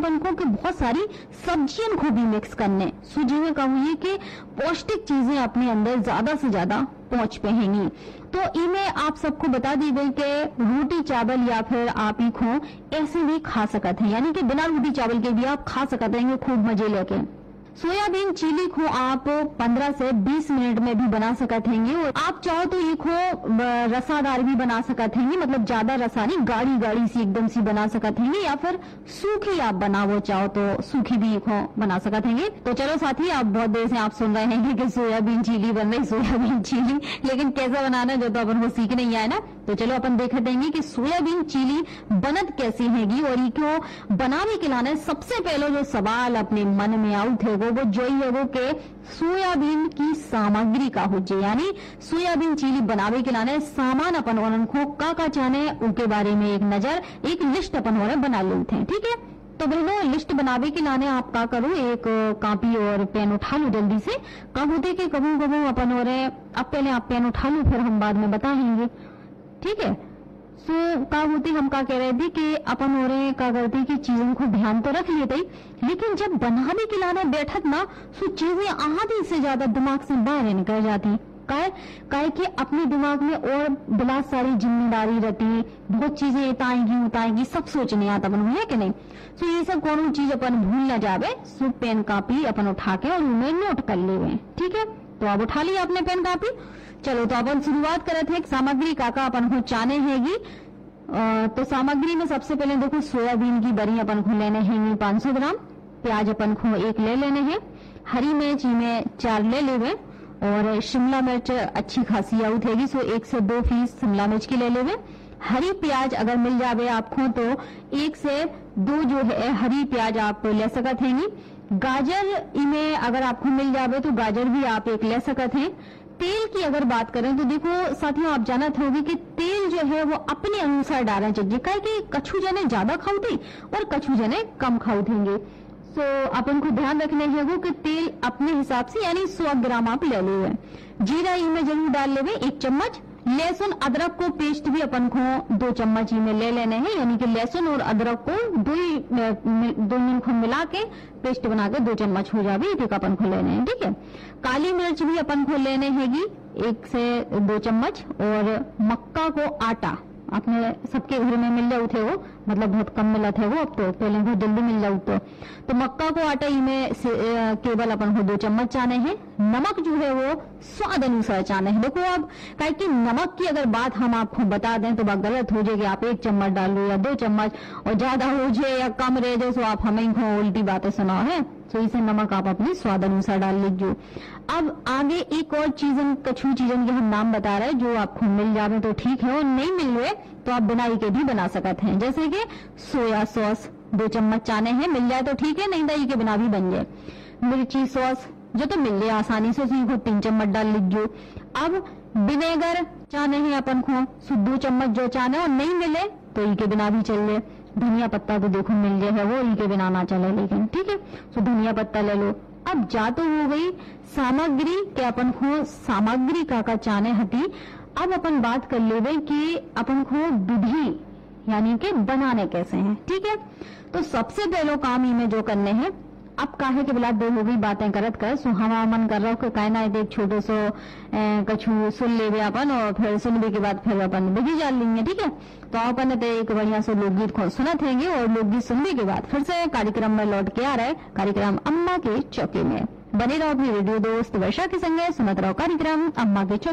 अपन को कि बहुत सारी सब्जियां को भी मिक्स करने, सो जिन्हें कहूँ कि पौष्टिक चीजें अपने अंदर ज्यादा से ज्यादा पहुंच पाएंगी। तो इनमें आप सबको बता दी गई कि रोटी चावल या फिर आप ही खो ऐसे भी खा सकते हैं, यानी कि बिना रोटी चावल के भी आप खा सकते हैं खूब मजे लेके। सोयाबीन चिली को आप 15 से 20 मिनट में भी बना सकते हैं, और आप चाहो तो ये खो रसादार भी बना सकते हैं, मतलब ज्यादा रसा नहीं, गाढ़ी गाढ़ी सी एकदम सी बना सकते हैं, या फिर सूखी आप बनाओ चाहो तो सूखी भी खो बना सकते हैं। तो चलो साथी, आप बहुत देर से आप सुन रहे हैं कि सोयाबीन चिली बन रही, सोयाबीन चिली, लेकिन कैसा बनाना जो तो अपन को सीख नहीं आया ना। तो चलो अपन देख देंगे कि सोयाबीन चिली बनत कैसी हैगी, और ये क्यों बनाने के लाने सबसे पहले जो सवाल अपने मन में आउट है वो जो ही है वो के सोयाबीन की सामग्री का हो जाए, यानी सोयाबीन चिली बनावे के लाने सामान अपन और को का चाहे उनके बारे में एक नजर, एक लिस्ट अपन और बना लेते हैं। ठीक है, तो बहनों लिस्ट बनावे के लाने आप क्या करो, एक कॉपी और पेन उठा लो जल्दी से। कब होते कि कबू कबू अपन और अब पहले आप पेन उठा लो, फिर हम बाद में बताएंगे। ठीक है, सो का होती हम का कह रहे थे कि अपन हो रहे का करते कि चीजों को ध्यान तो रख लेते, लेकिन जब बनाने के लाने बैठक ना, सो चीजें आधी से ज्यादा दिमाग से बाहर निकल जाती। काहे कि अपने दिमाग में और बिलास सारी जिम्मेदारी रहती, बहुत चीजें उताएगी, सब सोचने आता अपन है कि नहीं। सो ये सब कौन चीज अपन भूल ना जावे, सो पेन कॉपी अपन उठा के और उन्हें नोट कर ले। ठीक है, तो अब उठा लिया अपने पेन कॉपी। चलो तो अपन शुरुआत करते हैं सामग्री का अपन को चाने हैगी। तो सामग्री में सबसे पहले देखो सोयाबीन की बरी अपन को लेने हैं 500 ग्राम, प्याज अपन को 1 ले लेने हैं, हरी मिर्च में 4 ले लेवे, और शिमला मिर्च अच्छी खासी आउट हैगी, सो 1 से 2 पीस शिमला मिर्च की ले लेवे। हरी प्याज अगर मिल जावे आपको तो 1 से 2 जो है हरी प्याज आप ले सकते हैं। गाजर इनमें अगर आपको मिल जावे तो गाजर भी आप 1 ले सकते हैं। तेल की अगर बात करें तो देखो साथियों, आप जानते होंगे कि तेल जो है वो अपने अनुसार डालना चाहिए, क्या कि कछु जने ज्यादा खाऊते और कछु जने कम खाऊतेंगे। सो अपन को ध्यान रखना है वो कि तेल अपने हिसाब से, यानी 100 ग्राम आप ले लो। जीरा इनमें जरूर डाल लेवे 1 चम्मच। लहसुन अदरक को पेस्ट भी अपन को 2 चम्मच में ले लेने हैं, यानी कि लहसुन और अदरक को दोनों को मिला के पेस्ट बना के 2 चम्मच हो जाए, ठीक अपन को लेने हैं। ठीक है, काली मिर्च भी अपन को लेने हैगी 1 से 2 चम्मच, और मक्का को आटा अपने सबके घर में मिल जाऊ थे वो, मतलब बहुत कम मिला था वो, अब तो पहले बहुत जल्दी मिल जाऊ। तो मक्का को आटा इनमें केवल अपन को 2 चम्मच चाने हैं। नमक जो है वो स्वाद अनुसार चाने हैं। देखो अब क्या कि नमक की अगर बात हम आपको बता दें तो बात गलत हो जाएगी, आप 1 चम्मच डाल लो या 2 चम्मच, और ज्यादा हो जाए या कम रह जाए तो आप हमें उल्टी बातें सुनाओ है। तो इसे नमक आप अपने स्वाद अनुसार डाल लीजिए। अब आगे एक और चीजन, कछु चीजन के हम नाम बता रहे हैं, जो आपको मिल जावे तो ठीक है, और नहीं मिल रहे तो आप बिना के भी बना सकते हैं। जैसे कि सोया सॉस 2 चम्मच चाने हैं, मिल जाए तो ठीक है, नहीं तो के बिना भी बन जाए। मिर्ची सॉस जो तो मिल जाए आसानी से, 3 चम्मच डाल लीजिए। अब विनेगर चाने हैं अपन को 2 चम्मच जो चाने, और नहीं मिले तो इनके बिना भी चल जाए। धनिया पत्ता तो देखो मिल जाए है वो, इनके बिना ना चले, लेकिन ठीक है, तो धनिया पत्ता ले लो। अब जा तो हो गई सामग्री के अपन को सामग्री का चाने हती। अब अपन बात कर लेवे कि अपन को विधि, यानी कि बनाने कैसे हैं। ठीक है, तो सबसे पहले काम इनमें जो करने हैं, अब काहे के बिला दो हो गई बातें करत कर, सो हमारा मन कर रहा हो कि कहना है एक छोटे सो कछु सुन लेवे अपन, और फिर सुनने के बाद फिर अपन विधि जान लेंगे। ठीक है, तो अपन तो एक बढ़िया से लोकगीत को सुनत रहेंगे, और लोकगीत सुनने के बाद फिर से कार्यक्रम में लौट के आ रहे कार्यक्रम अम्मा के चौके में। बने रहो अपनी रेडियो दोस्त वर्षा के संगे, सुनत रहो कार्यक्रम अम्मा के चौके।